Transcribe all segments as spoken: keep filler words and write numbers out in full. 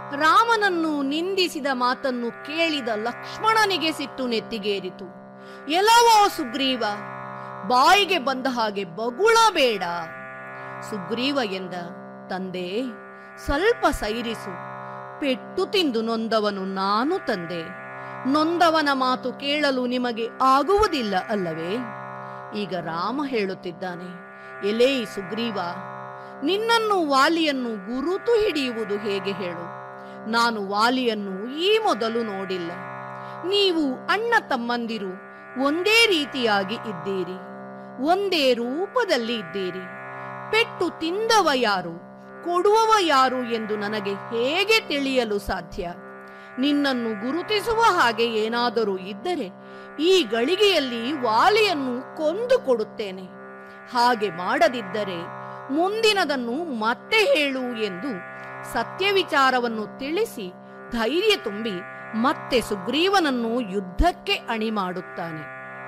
ರಾಮನನ್ನು ನಿಂದಿಸಿದ ಮಾತನ್ನು ಕೇಳಿದ ಲಕ್ಷ್ಮಣನಿಗೆ ಸಿಟ್ಟು ನೆತ್ತಿಗೇರಿತು. ಎಲ್ಲವೋ ಸುಗ್ರೀವ, ಬಾಯಿಗೆ ಬಂದ ಹಾಗೆ ಬಗುಳಬೇಡ. ಸುಗ್ರೀವ ಎಂದ, ತಂದೆ ಸ್ವಲ್ಪ ಸೈರಿಸು. ಪೆಟ್ಟು ತಿಂದು ನೊಂದವನು ನಾನು ತಂದೆ. ನೊಂದವನ ಮಾತು ಕೇಳಲು ನಿಮಗೆ ಆಗುವುದಿಲ್ಲ ಅಲ್ಲವೇ? ಈಗ ರಾಮ ಹೇಳುತ್ತಿದ್ದಾನೆ, ಎಲೇ ಸುಗ್ರೀವ, ನಿನ್ನನ್ನು ವಾಲಿಯನ್ನು ಗುರುತು ಹಿಡಿಯುವುದು ಹೇಗೆ ಹೇಳು? ನಾನು ವಾಲಿಯನ್ನು ಈ ಮೊದಲು ನೋಡಿಲ್ಲ. ನೀವು ಅಣ್ಣ ತಮ್ಮಂದಿರು ಒಂದೇ ರೀತಿಯಾಗಿ ಇದ್ದೀರಿ, ಒಂದೇ ರೂಪದಲ್ಲಿ ಇದ್ದೀರಿ. ಪೆಟ್ಟು ತಿಂದವ ಯಾರು, ಕೊಡುವವ ಯಾರು ಎಂದು ನನಗೆ ಹೇಗೆ ತಿಳಿಯಲು ಸಾಧ್ಯ? ನಿನ್ನನ್ನು ಗುರುತಿಸುವ ಹಾಗೆ ಏನಾದರೂ ಇದ್ದರೆ ಈ ಗಳಿಗೆಯಲ್ಲಿ ವಾಲಿಯನ್ನು ಕೊಂದು ಕೊಡುತ್ತೇನೆ. ಹಾಗೆ ಮಾಡದಿದ್ದರೆ ಮುಂದಿನದನ್ನು ಮತ್ತೆ ಹೇಳು ಎಂದು ಸತ್ಯ ವಿಚಾರವನ್ನು ತಿಳಿಸಿ ಧೈರ್ಯ ತುಂಬಿ ಮತ್ತೆ ಸುಗ್ರೀವನನ್ನು ಯುದ್ಧಕ್ಕೆ ಅಣಿ ಮಾಡುತ್ತಾನೆ.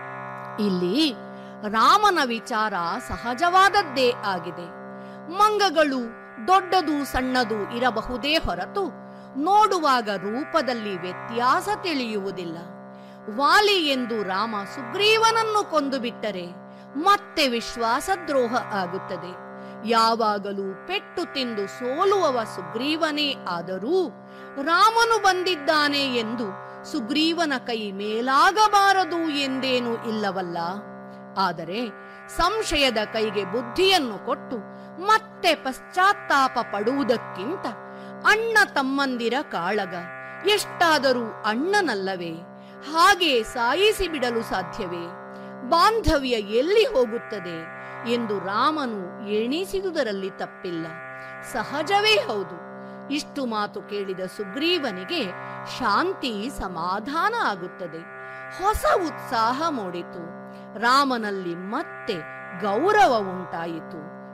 ಇಲ್ಲಿ ರಾಮನ ವಿಚಾರ ಸಹಜವಾದದ್ದೇ ಆಗಿದೆ. ಮಂಗಗಳು ದೊಡ್ಡದು ಸಣ್ಣದು ಇರಬಹುದೇ ಹೊರತು ನೋಡುವಾಗ ರೂಪದಲ್ಲಿ ವ್ಯತ್ಯಾಸ ತಿಳಿಯುವುದಿಲ್ಲ. ವಾಲಿ ಎಂದು ರಾಮ ಸುಗ್ರೀವನನ್ನು ಕೊಂದು ಬಿಟ್ಟರೆ ಮತ್ತೆ ವಿಶ್ವಾಸದ್ರೋಹ ಆಗುತ್ತದೆ. ಯಾವಾಗಲೂ ಪೆಟ್ಟು ತಿಂದು ಸೋಲುವವ ಸುಗ್ರೀವನೇ ಆದರೂ ರಾಮನು ಬಂದಿದ್ದಾನೆ ಎಂದು ಸುಗ್ರೀವನ ಕೈ ಮೇಲಾಗಬಾರದು ಎಂದೇನೂ ಇಲ್ಲವಲ್ಲ. ಆದರೆ ಸಂಶಯದ ಕೈಗೆ ಬುದ್ಧಿಯನ್ನು ಕೊಟ್ಟು ಮತ್ತೆ ಪಶ್ಚಾತ್ತಾಪ ಪಡುವುದಕ್ಕಿಂತ ಅಣ್ಣ ತಮ್ಮಂದಿರ ಕಾಳಗ ಎಷ್ಟಾದರೂ ಅಣ್ಣನಲ್ಲವೇ? ಹಾಗೆ ಸಾಯಿಸಿ ಬಿಡಲು ಸಾಧ್ಯವೇ? ಬಾಂಧವ್ಯ ಎಲ್ಲಿ ಹೋಗುತ್ತದೆ ಎಂದು ರಾಮನು ಎಣಿಸಿದುದರಲ್ಲಿ ತಪ್ಪಿಲ್ಲ. ಸಹಜವೇ ಹೌದು. ಇಷ್ಟು ಮಾತು ಕೇಳಿದ ಸುಗ್ರೀವನಿಗೆ ಶಾಂತಿ ಸಮಾಧಾನ ಆಗುತ್ತದೆ. ಹೊಸ ಉತ್ಸಾಹ ಮೂಡಿತು. ರಾಮನಲ್ಲಿ ಮತ್ತೆ ಗೌರವ ಉಂಟಾಯಿತು.